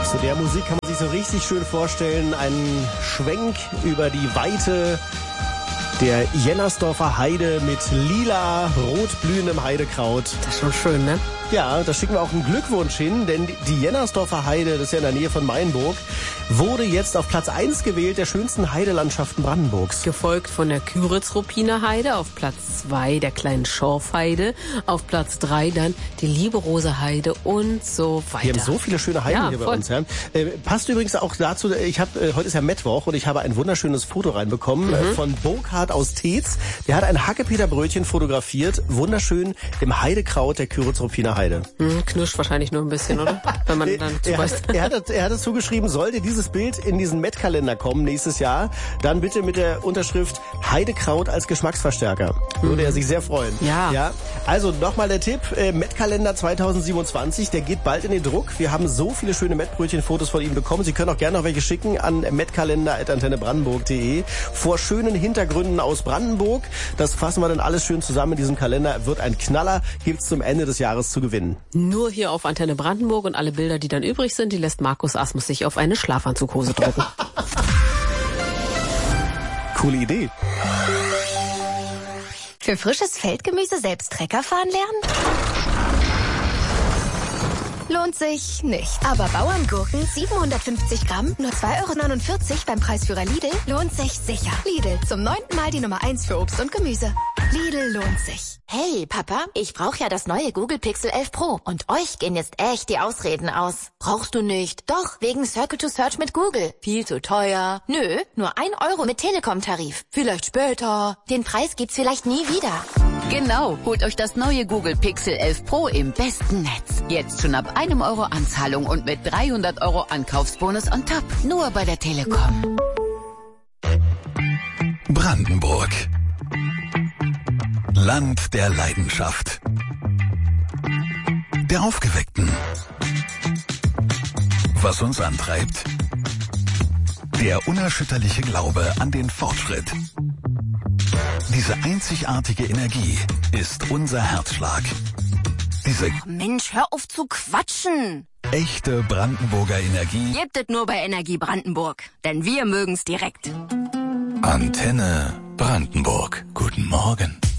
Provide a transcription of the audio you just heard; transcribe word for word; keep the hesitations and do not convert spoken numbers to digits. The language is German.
Zu der Musik kann man sich so richtig schön vorstellen. Ein Schwenk über die Weite der Jennersdorfer Heide mit lila, rot blühendem Heidekraut. Das ist schon schön, ne? Ja, da schicken wir auch einen Glückwunsch hin, denn die Jennersdorfer Heide, das ist ja in der Nähe von Mainburg, wurde jetzt auf Platz eins gewählt der schönsten Heidelandschaften Brandenburgs. Gefolgt von der Küritz-Ruppiner Heide, auf Platz zwei der kleinen Schorfheide, auf Platz drei dann die Lieberose Heide und so weiter. Wir haben so viele schöne Heiden ja, hier voll. bei uns. Ja. Äh, passt übrigens auch dazu, ich habe äh, heute ist ja Mittwoch und ich habe ein wunderschönes Foto reinbekommen mhm. äh, von Burkhard aus Tetz. Der hat ein Hackepeterbrötchen fotografiert, wunderschön im Heidekraut der Küritz-Ruppiner Heide. Hm, knirscht wahrscheinlich nur ein bisschen, oder? Wenn man dann er, hat, er, hat, er hat dazu geschrieben, sollte dieses Bild in diesen Met-Kalender kommen nächstes Jahr, dann bitte mit der Unterschrift Heidekraut als Geschmacksverstärker. Würde mhm. er sich sehr freuen. Ja. ja. Also nochmal der Tipp, äh, Met-Kalender zwanzig siebenundzwanzig, der geht bald in den Druck. Wir haben so viele schöne Mettbrötchen-Fotos von ihm bekommen. Sie können auch gerne noch welche schicken an metkalender at antennebrandenburg punkt de. Vor schönen Hintergründen aus Brandenburg. Das fassen wir dann alles schön zusammen in diesem Kalender. Wird ein Knaller, gibt's zum Ende des Jahres zu gewinnen. Nur hier auf Antenne Brandenburg und alle Bilder, die dann übrig sind, die lässt Markus Asmus sich auf eine Schlafanzughose drucken. Coole Idee. Für frisches Feldgemüse selbst Trecker fahren lernen? Lohnt sich nicht. Aber Bauerngurken siebenhundertfünfzig Gramm, nur zwei Euro neunundvierzig beim Preisführer Lidl, lohnt sich sicher. Lidl, zum neunten Mal die Nummer eins für Obst und Gemüse. Lidl lohnt sich. Hey, Papa, ich brauche ja das neue Google Pixel elf Pro. Und euch gehen jetzt echt die Ausreden aus. Brauchst du nicht. Doch, wegen Circle to Search mit Google. Viel zu teuer. Nö, nur ein Euro mit Telekom-Tarif. Vielleicht später. Den Preis gibt's vielleicht nie wieder. Genau, holt euch das neue Google Pixel elf Pro im besten Netz. Jetzt schon ab einem Euro Anzahlung und mit dreihundert Euro Ankaufsbonus on top. Nur bei der Telekom. Brandenburg. Land der Leidenschaft. Der Aufgeweckten. Was uns antreibt? Der unerschütterliche Glaube an den Fortschritt. Diese einzigartige Energie ist unser Herzschlag. Diese Mensch, hör auf zu quatschen. echte Brandenburger Energie Gibt es nur bei Energie Brandenburg. Denn wir mögen's direkt. Antenne Brandenburg. Guten Morgen.